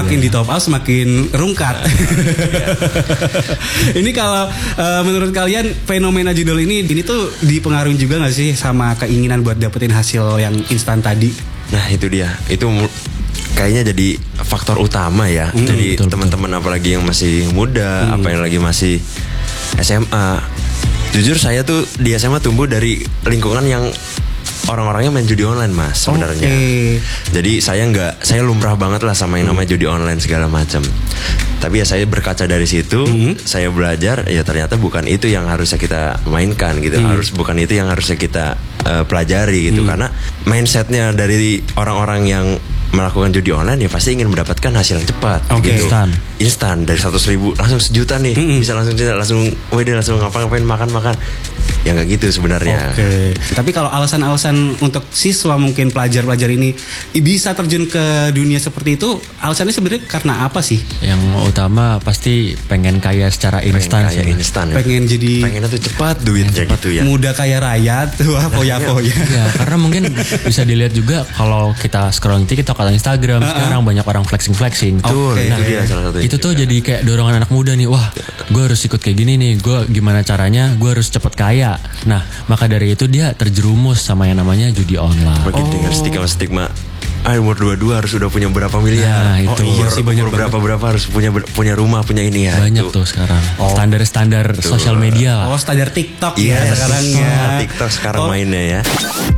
Semakin di top up semakin rungkat. Ini kalau menurut kalian fenomena judul ini tuh dipengaruhi juga gak sih sama keinginan buat dapetin hasil yang instan tadi? Nah itu dia, itu kayaknya jadi faktor utama ya. Jadi teman-teman apalagi yang masih muda, apa yang lagi masih SMA. Jujur saya tuh di SMA tumbuh dari lingkungan yang orang-orangnya main judi online mas sebenarnya. Jadi saya lumrah banget lah sama yang namanya judi online segala macam. Tapi ya saya berkaca dari situ, saya belajar ya ternyata bukan itu yang harusnya kita mainkan gitu. Bukan itu yang harusnya kita pelajari gitu. Karena mindsetnya dari orang-orang yang melakukan judi online ya pasti ingin mendapatkan hasil yang cepat gitu. Instan dari 100.000 langsung 1 juta nih. Bisa langsung ngapa-ngapain makan. Ya nggak gitu sebenarnya. Tapi kalau alasan-alasan untuk siswa mungkin pelajar-pelajar ini bisa terjun ke dunia seperti itu, alasannya sebenarnya karena apa sih? Yang utama pasti pengen kaya secara instan. Pengen tuh cepat duitnya gitu ya. Muda kaya raya tuh foya-foya. Ya, karena mungkin bisa dilihat juga kalau kita scrolling TikTok atau Instagram sekarang banyak orang flexing. Nah, itu dia salah satu. Itu tuh jadi kayak dorongan anak muda nih. Wah, gue harus ikut kayak gini nih. Gue gimana caranya? Gue harus cepet kaya. Nah, maka dari itu dia terjerumus sama yang namanya judi online. Makin dengar stigma. Umur 22 harus udah punya berapa miliar. Nah, itu sih banyak berapa harus punya rumah, punya ini ya. Banyak tuh sekarang. Standar sosial media lah. Standar TikTok ya sekarang ya. TikTok sekarang mainnya ya.